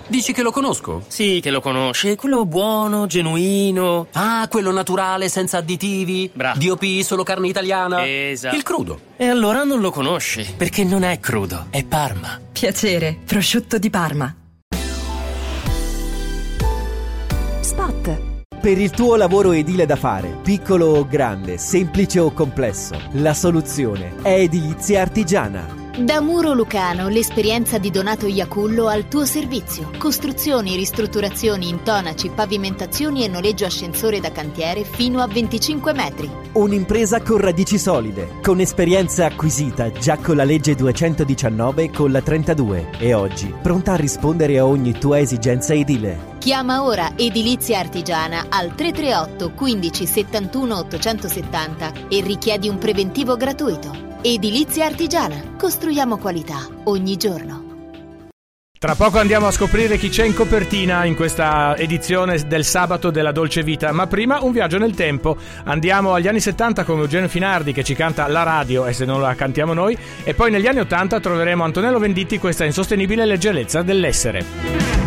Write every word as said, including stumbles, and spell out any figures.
Dici che lo conosco? Sì, che lo conosci. Quello buono, genuino. Ah, quello naturale, senza additivi. Bravo. D O P, solo carne italiana. Esatto. Il crudo. E allora non lo conosci, perché non è crudo, è Parma. Piacere, prosciutto di Parma. Spot. Per il tuo lavoro edile da fare, piccolo o grande, semplice o complesso, la soluzione è Edilizia Artigiana. Da Muro Lucano, l'esperienza di Donato Iacullo al tuo servizio. Costruzioni, ristrutturazioni, intonaci, pavimentazioni e noleggio ascensore da cantiere fino a venticinque metri. Un'impresa con radici solide, con esperienza acquisita già con la legge duecentodiciannove e con la trentadue e oggi pronta a rispondere a ogni tua esigenza edile. Chiama ora Edilizia Artigiana al tre tre otto quindici settantuno ottocentosettanta e richiedi un preventivo gratuito. Edilizia Artigiana. Costruiamo qualità ogni giorno. Tra poco andiamo a scoprire chi c'è in copertina in questa edizione del sabato della Dolce Vita, ma prima un viaggio nel tempo. Andiamo agli anni settanta con Eugenio Finardi che ci canta La radio, e se non la cantiamo noi, e poi negli anni ottanta troveremo Antonello Venditti, questa insostenibile leggerezza dell'essere.